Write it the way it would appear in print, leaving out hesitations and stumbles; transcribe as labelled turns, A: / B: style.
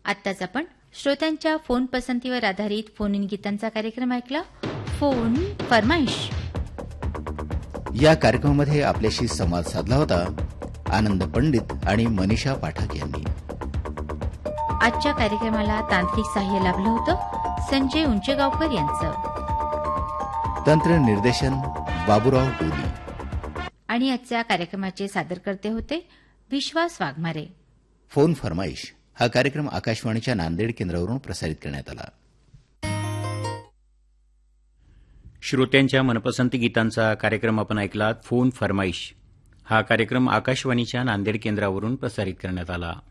A: आत्ताच आपण श्रोत्यांच्या फोन पसंतीवर आधारित फोन इन गीतांचा कार्यक्रम ऐकला. फोन फरमाईश
B: या कार्यक्रमामध्ये आपल्याशी संवाद साधला होता आनंद पंडित आणि मनीषा पाठक यांनी.
A: आजच्या कार्यक्रमाला तांत्रिक सहाय्य लाभलं होतं संजय उंचेगावकर यांचं.
B: तंत्रनिर्देशन बाबूराव डोली.
A: आणि आजच्या कार्यक्रमाचे सादरकर्ते होते विश्वास वाघमारे.
B: फोन फरमाईश हा कार्यक्रम आकाशवाणीच्या नांदेड केंद्रावरून प्रसारित करण्यात आला.
C: श्रोत्यांच्या मनपसंती गीतांचा कार्यक्रम आपण ऐकलात. फोन फरमाईश हा कार्यक्रम आकाशवाणीच्या नांदेड केंद्रावरून प्रसारित करण्यात आला.